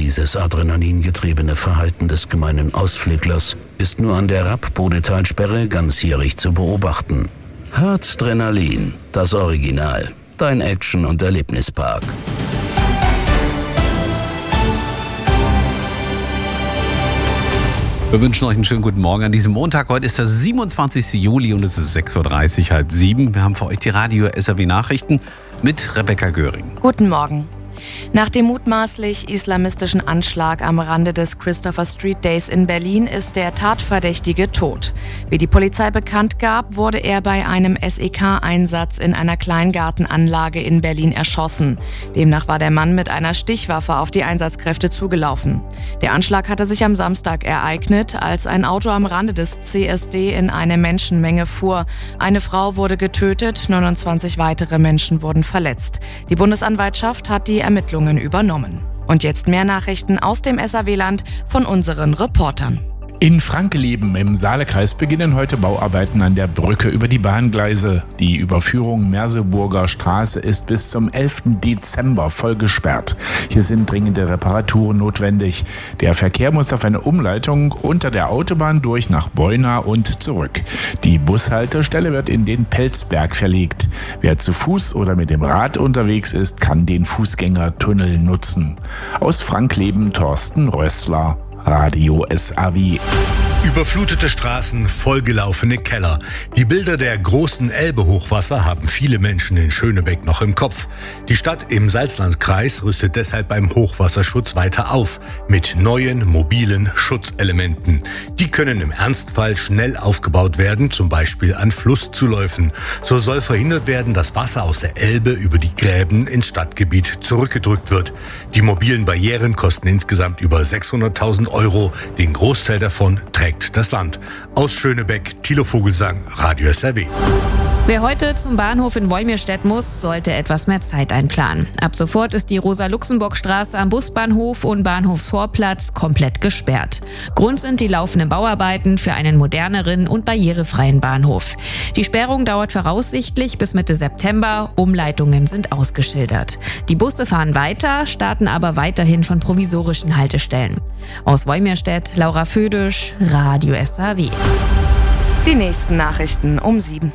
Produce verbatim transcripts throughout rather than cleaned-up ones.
Dieses adrenalingetriebene Verhalten des gemeinen Ausflüglers ist nur an der Rapp-Bodetalsperre ganzjährig zu beobachten. Herzdrenalin, das Original. Dein Action- und Erlebnispark. Wir wünschen euch einen schönen guten Morgen an diesem Montag. Heute ist der siebenundzwanzigster Juli und es ist sechs Uhr dreißig, halb sieben. Wir haben für euch die Radio S R W Nachrichten mit Rebecca Göring. Guten Morgen. Nach dem mutmaßlich islamistischen Anschlag am Rande des Christopher Street Days in Berlin ist der Tatverdächtige tot. Wie die Polizei bekannt gab, wurde er bei einem S E K-Einsatz in einer Kleingartenanlage in Berlin erschossen. Demnach war der Mann mit einer Stichwaffe auf die Einsatzkräfte zugelaufen. Der Anschlag hatte sich am Samstag ereignet, als ein Auto am Rande des C S D in eine Menschenmenge fuhr. Eine Frau wurde getötet, neunundzwanzig weitere Menschen wurden verletzt. Die Bundesanwaltschaft hat die Ermittlungen übernommen. Und jetzt mehr Nachrichten aus dem S R W-Land von unseren Reportern. In Frankeleben im Saalekreis beginnen heute Bauarbeiten an der Brücke über die Bahngleise. Die Überführung Merseburger Straße ist bis zum elften Dezember voll gesperrt. Hier sind dringende Reparaturen notwendig. Der Verkehr muss auf eine Umleitung unter der Autobahn durch nach Beuna und zurück. Die Bushaltestelle wird in den Pelzberg verlegt. Wer zu Fuß oder mit dem Rad unterwegs ist, kann den Fußgängertunnel nutzen. Aus Frankleben Thorsten Rössler, Radio S R W. Überflutete Straßen, vollgelaufene Keller. Die Bilder der großen Elbe-Hochwasser haben viele Menschen in Schönebeck noch im Kopf. Die Stadt im Salzlandkreis rüstet deshalb beim Hochwasserschutz weiter auf mit neuen mobilen Schutzelementen. Die können im Ernstfall schnell aufgebaut werden, zum Beispiel an Flusszuläufen. So soll verhindert werden, dass Wasser aus der Elbe über die Gräben ins Stadtgebiet zurückgedrückt wird. Die mobilen Barrieren kosten insgesamt über sechshunderttausend Euro. Den Großteil davon trägt das Land. Aus Schönebeck, Thilo Vogelsang, Radio S R W. Wer heute zum Bahnhof in Wolmirstedt muss, sollte etwas mehr Zeit einplanen. Ab sofort ist die Rosa-Luxemburg-Straße am Busbahnhof und Bahnhofsvorplatz komplett gesperrt. Grund sind die laufenden Bauarbeiten für einen moderneren und barrierefreien Bahnhof. Die Sperrung dauert voraussichtlich bis Mitte September. Umleitungen sind ausgeschildert. Die Busse fahren weiter, starten aber weiterhin von provisorischen Haltestellen. Aus Wolmirstedt, Laura Födisch, Radio S R W. Die nächsten Nachrichten um sieben.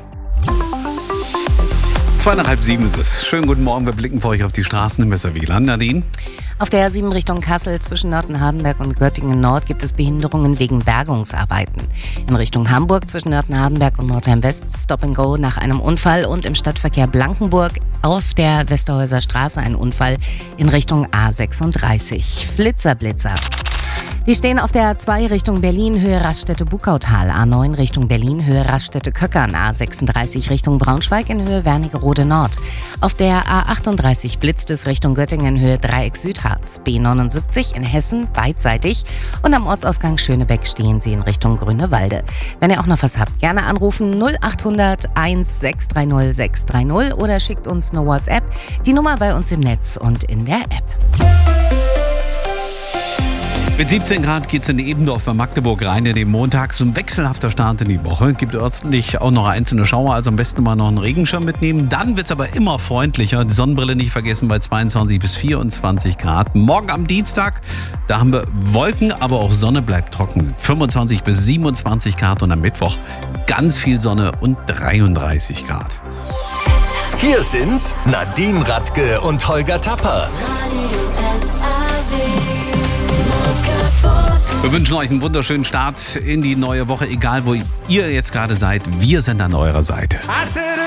Zwei nach halb sieben ist es. Schönen guten Morgen, wir blicken für euch auf die Straßen im S R W-Land. Nadine? Auf der A sieben Richtung Kassel zwischen Nörten-Hardenberg und Göttingen-Nord gibt es Behinderungen wegen Bergungsarbeiten. In Richtung Hamburg zwischen Nörten-Hardenberg und Nordheim-West Stop and Go nach einem Unfall und im Stadtverkehr Blankenburg auf der Westerhäuser Straße ein Unfall in Richtung A sechsunddreißig. Flitzer, Blitzer. Die stehen auf der A zwei Richtung Berlin, Höhe Raststätte-Bukautal, A neun Richtung Berlin, Höhe Raststätte-Köckern, A sechsunddreißig Richtung Braunschweig in Höhe Wernigerode Nord. Auf der A achtunddreißig blitzt es Richtung Göttingen, Höhe Dreieck Südharz, B neunundsiebzig in Hessen beidseitig und am Ortsausgang Schönebeck stehen sie in Richtung Grünewalde. Wenn ihr auch noch was habt, gerne anrufen null achthundert eins sechs drei null sechs drei null oder schickt uns eine WhatsApp, die Nummer bei uns im Netz und in der App. Mit siebzehn Grad geht's in Ebendorf bei Magdeburg rein in den Montag. So ein wechselhafter Start in die Woche. Gibt örtlich auch noch einzelne Schauer, also am besten mal noch einen Regenschirm mitnehmen. Dann wird's aber immer freundlicher. Die Sonnenbrille nicht vergessen bei zweiundzwanzig bis vierundzwanzig Grad. Morgen am Dienstag, da haben wir Wolken, aber auch Sonne bleibt trocken. fünfundzwanzig bis siebenundzwanzig Grad und am Mittwoch ganz viel Sonne und dreiunddreißig Grad. Hier sind Nadine Radke und Holger Tapper. Wir wünschen euch einen wunderschönen Start in die neue Woche, egal wo ihr jetzt gerade seid. Wir sind an eurer Seite.